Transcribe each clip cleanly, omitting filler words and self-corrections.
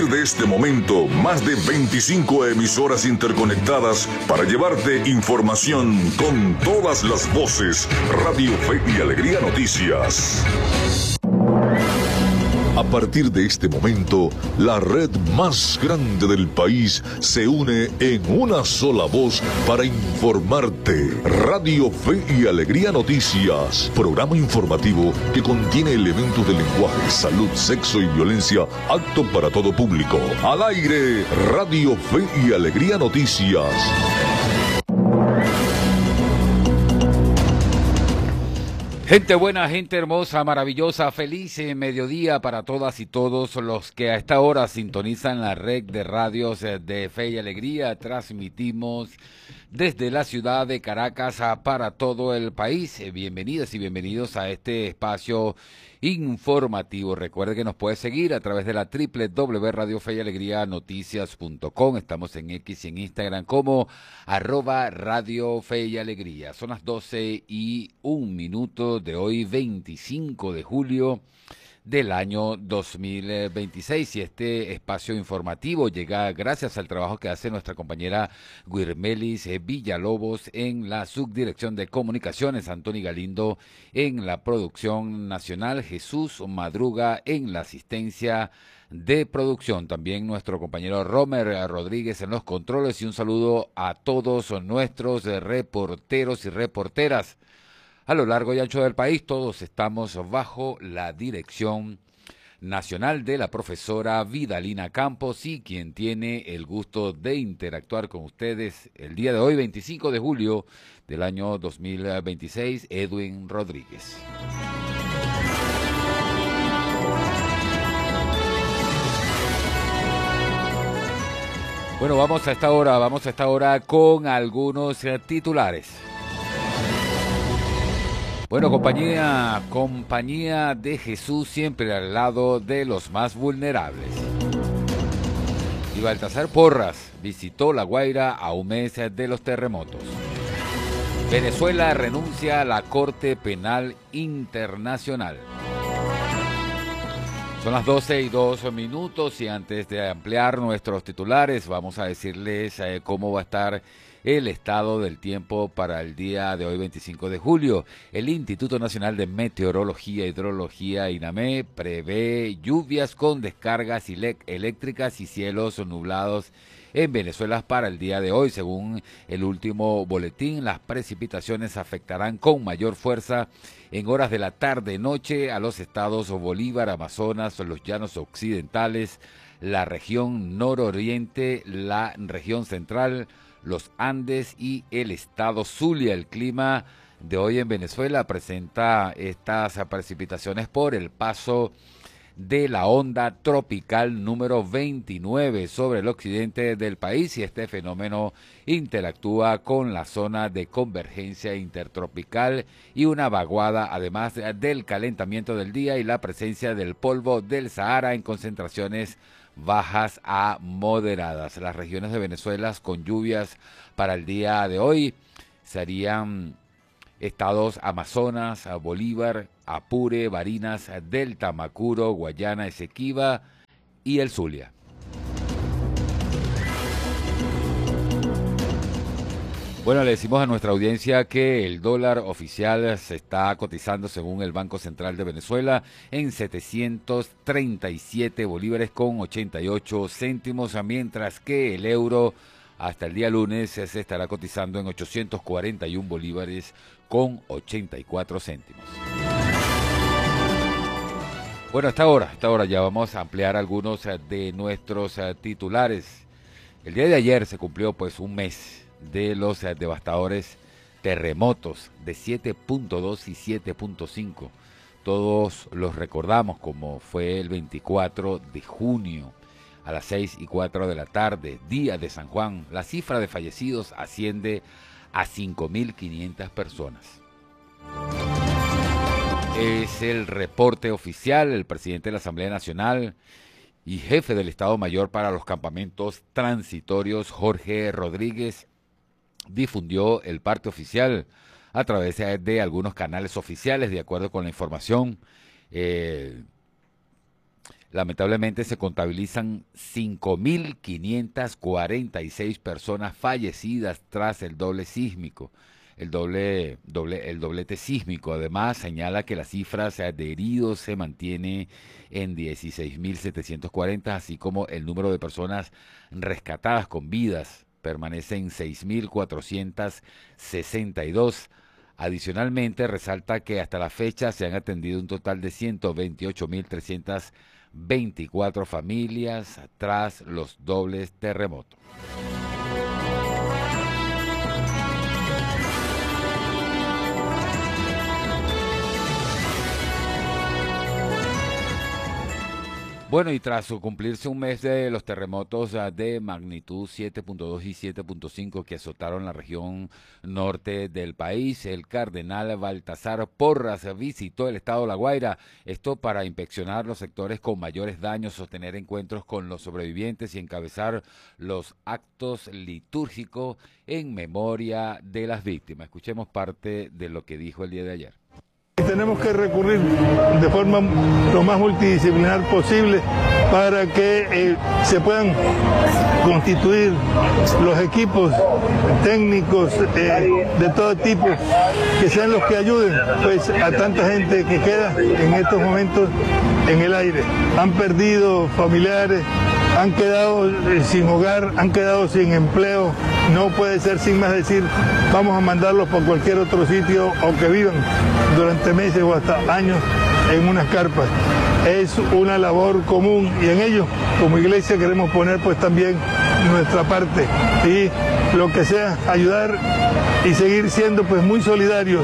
de este momento, más de 25 emisoras interconectadas para llevarte información con todas las voces. Radio Fe y Alegría Noticias. A partir de este momento, la red más grande del país se une en una sola voz para informarte. Radio Fe y Alegría Noticias, programa informativo que contiene elementos de lenguaje, salud, sexo y violencia, apto para todo público. Al aire, Radio Fe y Alegría Noticias. Gente buena, gente hermosa, maravillosa, feliz mediodía para todas y todos los que a esta hora sintonizan la red de radios de Fe y Alegría. Transmitimos desde la ciudad de Caracas para todo el país. Bienvenidas y bienvenidos a este espacio informativo. Recuerde que nos puede seguir a través de la www.radiofeyalegrianoticias.com. Estamos en X y en Instagram como @Radio Fe y Alegría. Son las 12:01 de hoy, 25 de julio del año 2026, y este espacio informativo llega gracias al trabajo que hace nuestra compañera Guirmelis Villalobos en la subdirección de comunicaciones, Antoni Galindo en la producción nacional, Jesús Madruga en la asistencia de producción, también nuestro compañero Romer Rodríguez en los controles, y un saludo a todos nuestros reporteros y reporteras a lo largo y ancho del país. Todos estamos bajo la dirección nacional de la profesora Vidalina Campos, y quien tiene el gusto de interactuar con ustedes el día de hoy, 25 de julio del año 2026, Edwin Rodríguez. Bueno, vamos a esta hora con algunos titulares. Bueno, compañía de Jesús siempre al lado de los más vulnerables. Y Baltasar Porras visitó La Guaira a un mes de los terremotos. Venezuela renuncia a la Corte Penal Internacional. Son las 12:02, y antes de ampliar nuestros titulares, vamos a decirles cómo va a estar el estado del tiempo para el día de hoy, 25 de julio. El Instituto Nacional de Meteorología e Hidrología, INAME, prevé lluvias con descargas eléctricas y cielos nublados en Venezuela para el día de hoy. Según el último boletín, las precipitaciones afectarán con mayor fuerza en horas de la tarde-noche a los estados Bolívar, Amazonas, los llanos occidentales, la región nororiente, la región central, los Andes y el estado Zulia. El clima de hoy en Venezuela presenta estas precipitaciones por el paso de la onda tropical número 29 sobre el occidente del país, y este fenómeno interactúa con la zona de convergencia intertropical y una vaguada, además del calentamiento del día y la presencia del polvo del Sahara en concentraciones bajas a moderadas. Las regiones de Venezuela con lluvias para el día de hoy serían estados Amazonas, Bolívar, Apure, Barinas, Delta, Macuro, Guayana, Esequiba y el Zulia. Bueno, le decimos a nuestra audiencia que el dólar oficial se está cotizando, según el Banco Central de Venezuela, en 737 bolívares con 88 céntimos, mientras que el euro hasta el día lunes se estará cotizando en 841 bolívares con 84 céntimos. Bueno, hasta ahora ya vamos a ampliar algunos de nuestros titulares. El día de ayer se cumplió pues un mes de los devastadores terremotos de 7.2 y 7.5. Todos los recordamos como fue el 24 de junio a las 6:04 de la tarde, día de San Juan. La cifra de fallecidos asciende a 5.500 personas. Es el reporte oficial. El presidente de la Asamblea Nacional y jefe del Estado Mayor para los campamentos transitorios, Jorge Rodríguez, difundió el parte oficial a través de algunos canales oficiales. De acuerdo con la información, Lamentablemente se contabilizan 5.546 personas fallecidas tras el doble sísmico. El doblete sísmico. Además, señala que las cifras de heridos se mantiene en 16.740, así como el número de personas rescatadas con vidas permanece en 6.462. Adicionalmente, resalta que hasta la fecha se han atendido un total de 128.324 familias tras los dobles terremotos. Bueno, y tras cumplirse un mes de los terremotos de magnitud 7.2 y 7.5 que azotaron la región norte del país, el cardenal Baltasar Porras visitó el estado de La Guaira, esto para inspeccionar los sectores con mayores daños, sostener encuentros con los sobrevivientes y encabezar los actos litúrgicos en memoria de las víctimas. Escuchemos parte de lo que dijo el día de ayer. Tenemos que recurrir de forma lo más multidisciplinar posible para que se puedan constituir los equipos técnicos de todo tipo, que sean los que ayuden pues, a tanta gente que queda en estos momentos en el aire. Han perdido familiares, han quedado sin hogar, han quedado sin empleo. No puede ser sin más decir, vamos a mandarlos por cualquier otro sitio o que vivan durante meses o hasta años en unas carpas. Es una labor común y en ello, como iglesia, queremos poner pues también nuestra parte y lo que sea, ayudar y seguir siendo pues muy solidarios.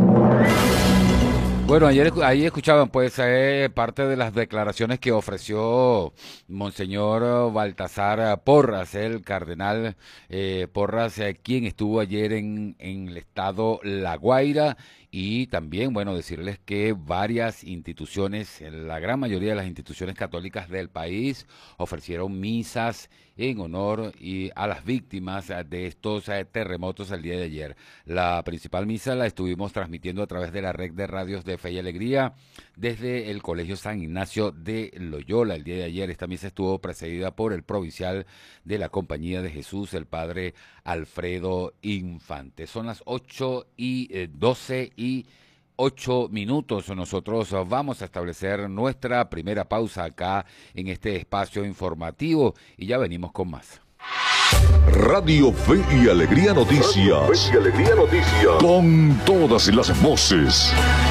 Bueno, ahí escuchaban pues parte de las declaraciones que ofreció Monseñor Baltasar Porras, el cardenal Porras, quien estuvo ayer en el estado La Guaira. Y también, bueno, decirles que varias instituciones, la gran mayoría de las instituciones católicas del país, ofrecieron misas en honor a las víctimas de estos terremotos el día de ayer. La principal misa la estuvimos transmitiendo a través de la red de radios de Fe y Alegría desde el Colegio San Ignacio de Loyola el día de ayer. Esta misa estuvo precedida por el provincial de la Compañía de Jesús, el padre Alfredo Infante. Son las 8:12 y 8 minutos. Nosotros vamos a establecer nuestra primera pausa acá en este espacio informativo y ya venimos con más. Radio Fe y Alegría Noticias. Fe y Alegría Noticias. Con todas las voces.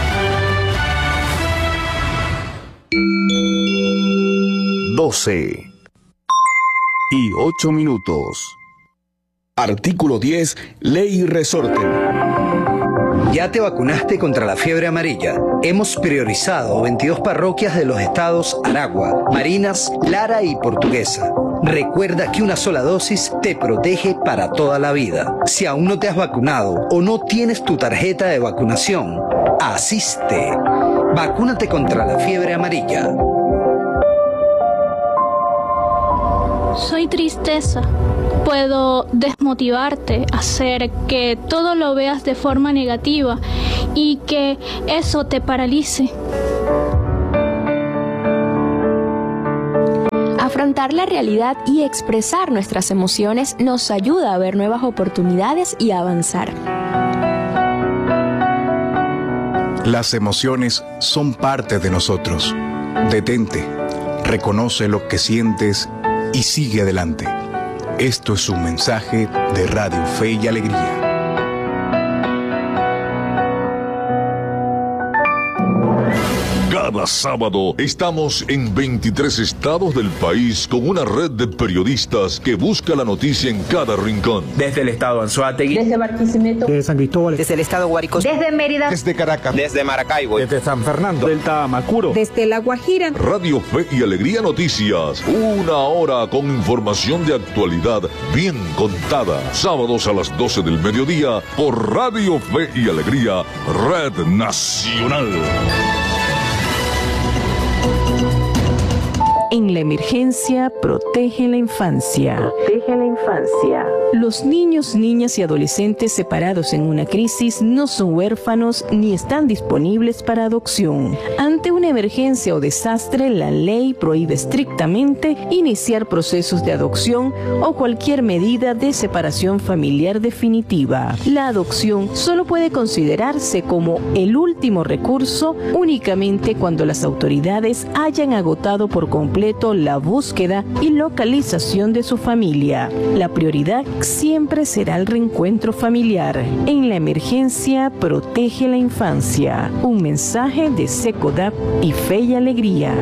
12 y 8 minutos. Artículo 10, Ley Resorte. ¿Ya te vacunaste contra la fiebre amarilla? Hemos priorizado 22 parroquias de los estados Aragua, Marinas, Lara y Portuguesa. Recuerda que una sola dosis te protege para toda la vida. Si aún no te has vacunado o no tienes tu tarjeta de vacunación, asiste. Vacúnate contra la fiebre amarilla. Soy tristeza. Puedo desmotivarte, hacer que todo lo veas de forma negativa y que eso te paralice. Afrontar la realidad y expresar nuestras emociones nos ayuda a ver nuevas oportunidades y a avanzar. Las emociones son parte de nosotros. Detente, reconoce lo que sientes y sigue adelante. Esto es un mensaje de Radio Fe y Alegría. Cada sábado estamos en 23 estados del país con una red de periodistas que busca la noticia en cada rincón. Desde el estado Anzoátegui, desde Barquisimeto, desde San Cristóbal, desde el estado Guárico, desde Mérida, desde Caracas, desde Maracaibo, desde San Fernando, del Tamacuro, desde La Guajira. Radio Fe y Alegría Noticias, una hora con información de actualidad bien contada. Sábados a las 12 del mediodía por Radio Fe y Alegría, Red Nacional. En la emergencia, protege la infancia. Protege la infancia. Los niños, niñas y adolescentes separados en una crisis no son huérfanos ni están disponibles para adopción. Ante una emergencia o desastre, la ley prohíbe estrictamente iniciar procesos de adopción o cualquier medida de separación familiar definitiva. La adopción solo puede considerarse como el último recurso únicamente cuando las autoridades hayan agotado por completo la búsqueda y localización de su familia. La prioridad siempre será el reencuentro familiar. En la emergencia, protege la infancia. Un mensaje de SECODAP y Fe y Alegría.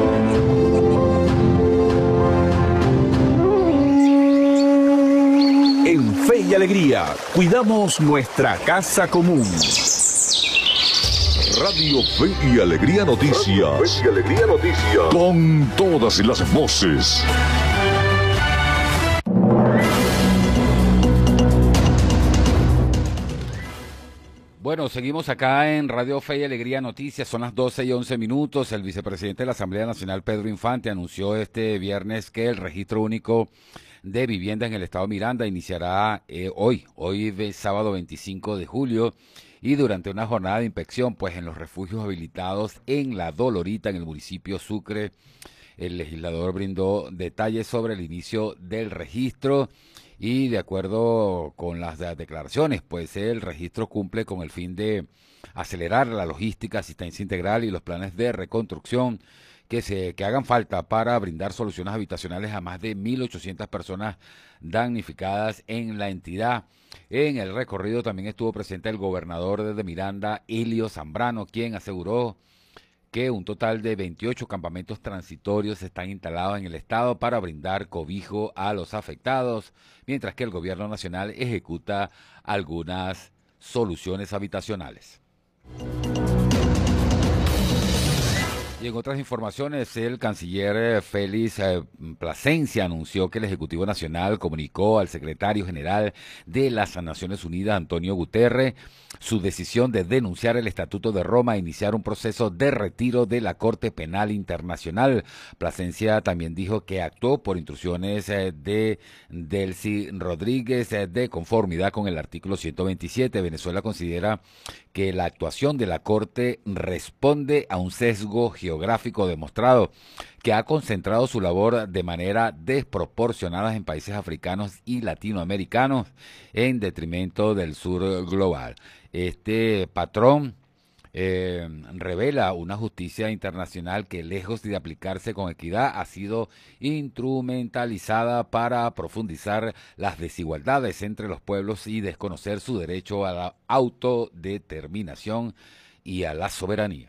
En Fe y Alegría, cuidamos nuestra casa común. Radio Fe y Alegría Noticias. Fe y Alegría Noticias. Con todas las voces. Bueno, seguimos acá en Radio Fe y Alegría Noticias, son las 12:11. El vicepresidente de la Asamblea Nacional, Pedro Infante, anunció este viernes que el registro único de vivienda en el estado Miranda iniciará hoy sábado 25 de julio, y durante una jornada de inspección, pues en los refugios habilitados en La Dolorita, en el municipio Sucre. El legislador brindó detalles sobre el inicio del registro y, de acuerdo con las declaraciones, pues el registro cumple con el fin de acelerar la logística, asistencia integral y los planes de reconstrucción que hagan falta para brindar soluciones habitacionales a más de 1.800 personas damnificadas en la entidad. En el recorrido también estuvo presente el gobernador de Miranda, Elio Zambrano, quien aseguró que un total de 28 campamentos transitorios están instalados en el estado para brindar cobijo a los afectados, mientras que el gobierno nacional ejecuta algunas soluciones habitacionales. Y en otras informaciones, el canciller Félix Plasencia anunció que el Ejecutivo Nacional comunicó al secretario general de las Naciones Unidas, Antonio Guterres, su decisión de denunciar el Estatuto de Roma e iniciar un proceso de retiro de la Corte Penal Internacional. Plasencia también dijo que actuó por instrucciones de Delcy Rodríguez de conformidad con el artículo 127. Venezuela considera que la actuación de la Corte responde a un sesgo geográfico demostrado, que ha concentrado su labor de manera desproporcionada en países africanos y latinoamericanos en detrimento del sur global. Este patrón revela una justicia internacional que, lejos de aplicarse con equidad, ha sido instrumentalizada para profundizar las desigualdades entre los pueblos y desconocer su derecho a la autodeterminación y a la soberanía.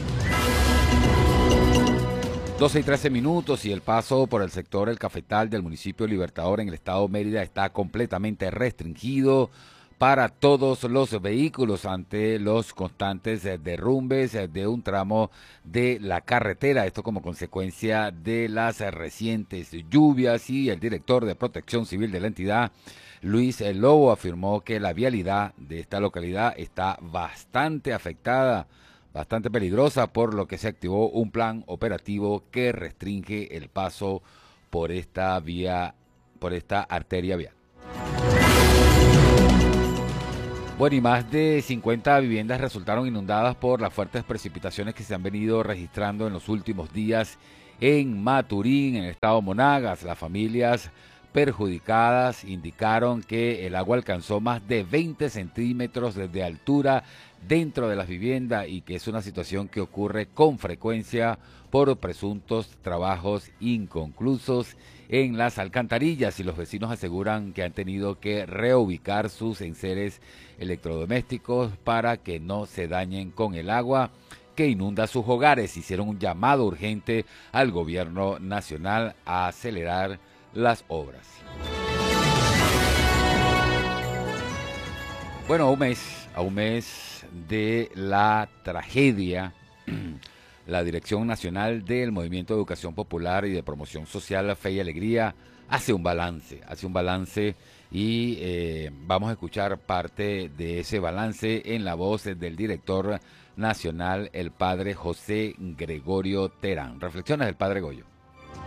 12:13 y el paso por el sector El Cafetal del municipio Libertador en el estado Mérida está completamente restringido para todos los vehículos ante los constantes derrumbes de un tramo de la carretera. Esto como consecuencia de las recientes lluvias, y el director de Protección Civil de la entidad, Luis Lobo, afirmó que la vialidad de esta localidad está bastante afectada, bastante peligrosa, por lo que se activó un plan operativo que restringe el paso por esta arteria vial. Bueno, y más de 50 viviendas resultaron inundadas por las fuertes precipitaciones que se han venido registrando en los últimos días en Maturín, en el estado Monagas. Las familias perjudicadas indicaron que el agua alcanzó más de 20 centímetros de altura dentro de las viviendas, y que es una situación que ocurre con frecuencia por presuntos trabajos inconclusos en las alcantarillas, y los vecinos aseguran que han tenido que reubicar sus enseres electrodomésticos para que no se dañen con el agua que inunda sus hogares. Hicieron un llamado urgente al gobierno nacional a acelerar las obras. Bueno, a un mes de la tragedia, la Dirección Nacional del Movimiento de Educación Popular y de Promoción Social, Fe y Alegría, hace un balance y vamos a escuchar parte de ese balance en la voz del director nacional, el padre José Gregorio Terán. Reflexiones del padre Goyo.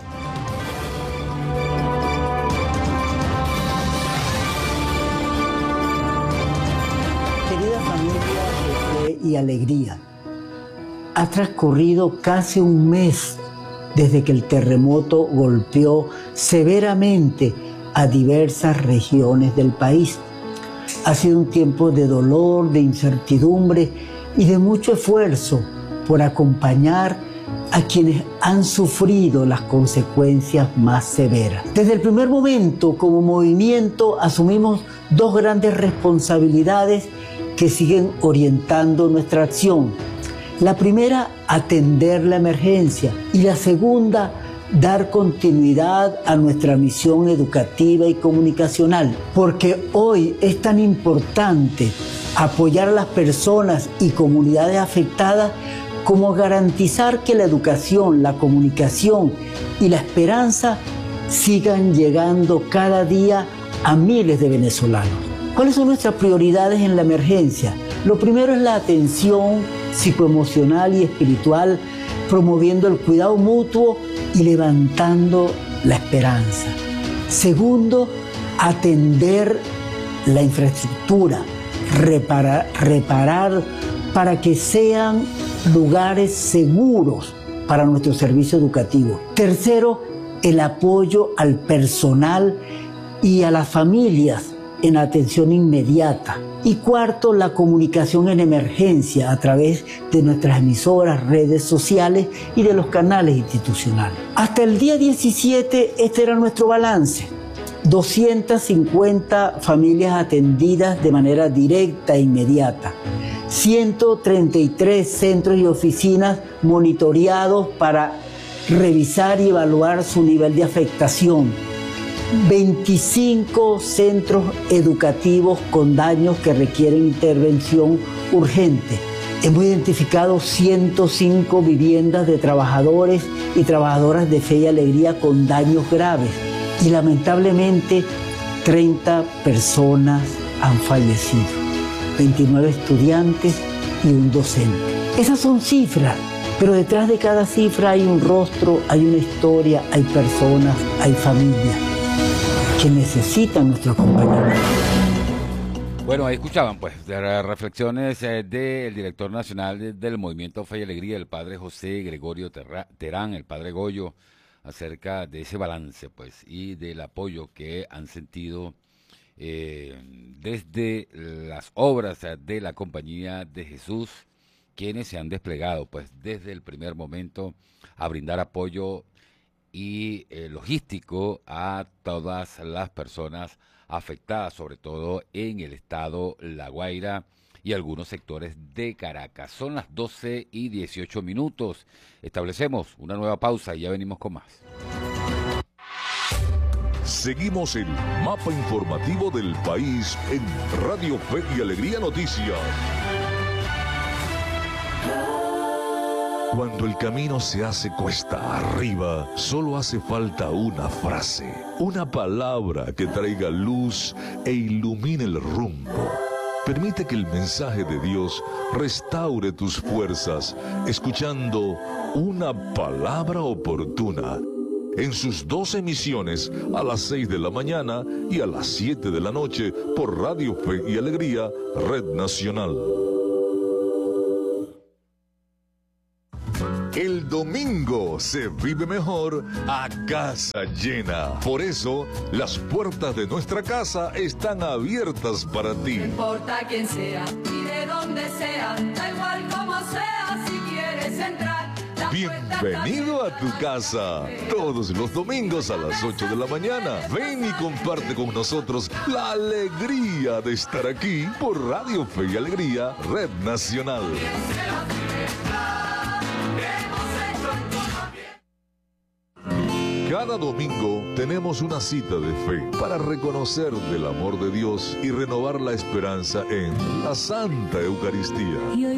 y Alegría. Ha transcurrido casi un mes desde que el terremoto golpeó severamente a diversas regiones del país. Ha sido un tiempo de dolor, de incertidumbre y de mucho esfuerzo por acompañar a quienes han sufrido las consecuencias más severas. Desde el primer momento, como movimiento, asumimos dos grandes responsabilidades que siguen orientando nuestra acción. La primera, atender la emergencia, y la segunda, dar continuidad a nuestra misión educativa y comunicacional, porque hoy es tan importante apoyar a las personas y comunidades afectadas como garantizar que la educación, la comunicación y la esperanza sigan llegando cada día a miles de venezolanos. ¿Cuáles son nuestras prioridades en la emergencia? Lo primero es la atención psicoemocional y espiritual, promoviendo el cuidado mutuo y levantando la esperanza. Segundo, atender la infraestructura, reparar para que sean lugares seguros para nuestro servicio educativo. Tercero, el apoyo al personal y a las familias en atención inmediata. Y cuarto, la comunicación en emergencia a través de nuestras emisoras, redes sociales y de los canales institucionales. Hasta el día 17, este era nuestro balance. 250 familias atendidas de manera directa e inmediata. 133 centros y oficinas monitoreados para revisar y evaluar su nivel de afectación. 25 centros educativos con daños que requieren intervención urgente. Hemos identificado 105 viviendas de trabajadores y trabajadoras de Fe y Alegría con daños graves. Y lamentablemente 30 personas han fallecido, 29 estudiantes y un docente. Esas son cifras, pero detrás de cada cifra hay un rostro, hay una historia, hay personas, hay familias que necesitan nuestro acompañamiento. Bueno, ahí escuchaban pues de reflexiones del director nacional del Movimiento Fe y Alegría, el padre José Gregorio Terán, el padre Goyo, acerca de ese balance pues y del apoyo que han sentido desde las obras de la Compañía de Jesús, quienes se han desplegado pues desde el primer momento a brindar apoyo y logístico a todas las personas afectadas, sobre todo en el estado La Guaira y algunos sectores de Caracas. Son las 12:18. Establecemos una nueva pausa y ya venimos con más. Seguimos el mapa informativo del país en Radio Fe y Alegría Noticias. Cuando el camino se hace cuesta arriba, solo hace falta una frase, una palabra que traiga luz e ilumine el rumbo. Permite que el mensaje de Dios restaure tus fuerzas, escuchando una palabra oportuna en sus 2 emisiones a las 6 de la mañana y a las 7 de la noche por Radio Fe y Alegría, Red Nacional. El domingo se vive mejor a casa llena. Por eso, las puertas de nuestra casa están abiertas para ti. No importa quién sea y de dónde sea, da igual como sea, si quieres entrar. Bienvenido a tu casa. Todos los domingos a las 8 de la mañana. Ven y comparte con nosotros la alegría de estar aquí por Radio Fe y Alegría, Red Nacional. Cada domingo tenemos una cita de fe para reconocer del amor de Dios y renovar la esperanza en la Santa Eucaristía.